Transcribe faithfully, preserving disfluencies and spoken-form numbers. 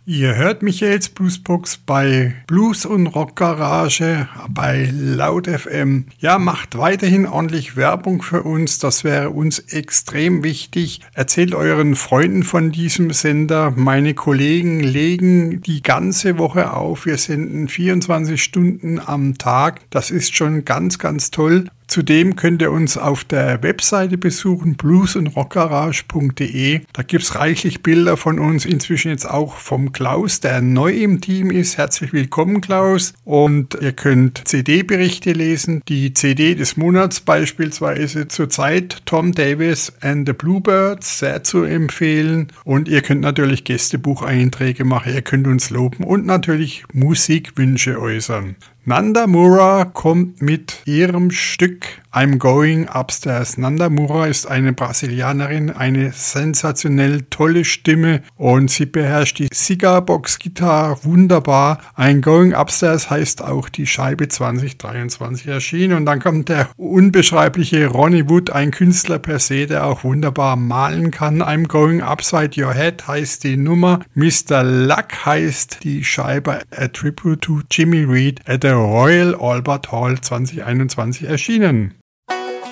Ihr hört Michaels Bluesbox bei Blues und Rock Garage bei Laut F M. Ja, macht weiterhin ordentlich Werbung für uns, das wäre uns extrem wichtig. Erzählt euren Freunden von diesem Sender. Meine Kollegen legen die ganze Woche auf. Wir senden vierundzwanzig Stunden am Tag. Das ist schon ganz, ganz toll. Zudem könnt ihr uns auf der Webseite besuchen, blues und rock garage punkt de. Da gibt es reichlich Bilder von uns, inzwischen jetzt auch vom Klaus, der neu im Team ist. Herzlich willkommen, Klaus. Und ihr könnt C D-Berichte lesen. Die C D des Monats beispielsweise zurzeit Tom Davis and the Bluebirds, sehr zu empfehlen. Und ihr könnt natürlich Gästebucheinträge machen, ihr könnt uns loben und natürlich Musikwünsche äußern. Nanda Mura kommt mit ihrem Stück I'm Going Upstairs. Nanda Mura ist eine Brasilianerin, eine sensationell tolle Stimme und sie beherrscht die Cigar-Box-Gitarre wunderbar. I'm Going Upstairs heißt auch die Scheibe zwanzig dreiundzwanzig erschienen. Und dann kommt der unbeschreibliche Ronnie Wood, ein Künstler per se, der auch wunderbar malen kann. I'm Going Upside Your Head heißt die Nummer. Mister Luck heißt die Scheibe, A Tribute to Jimmy Reed at the Royal Albert Hall zwanzig einundzwanzig erschienen.